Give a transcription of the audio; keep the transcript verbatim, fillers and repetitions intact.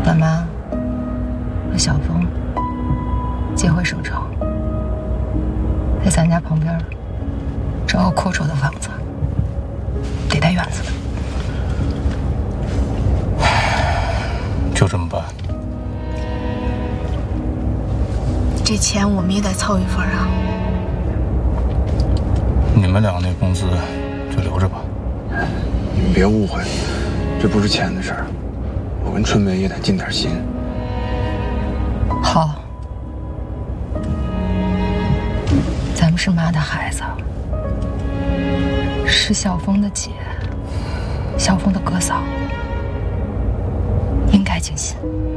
咱妈和小峰接回省城，在咱家旁边找个阔绰的房子，得带院子的。 就这么办？ 这钱我们也得凑一份啊。 你们俩那工资就留着吧。 你们别误会，这不是钱的事儿，我跟春梅也得尽点心。 好，咱们是妈的孩子，是小峰的姐，小峰的哥嫂，应该尽心。